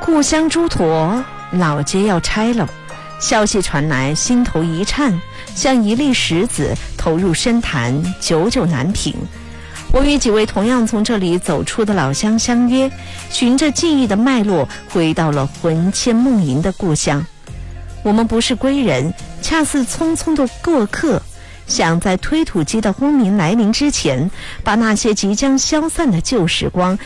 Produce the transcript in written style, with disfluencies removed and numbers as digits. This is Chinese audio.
故乡诸陀，老街要拆了，消息传来，心头一颤，像一粒石子投入深潭，久久难平。我与几位同样从这里走出的老乡相约，循着记忆的脉络，回到了魂牵梦萦的故乡。我们不是归人，恰似匆匆的过客，想在推土机的轰鸣来临之前，把那些即将消散的旧时光